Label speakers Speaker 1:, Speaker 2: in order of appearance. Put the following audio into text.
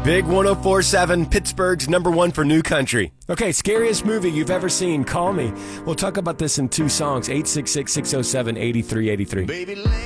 Speaker 1: Big 104.7, Pittsburgh's #1 for new country.
Speaker 2: Okay, scariest movie you've ever seen. Call me. We'll talk about this in 2 songs. 866-607-8383.
Speaker 3: Baby,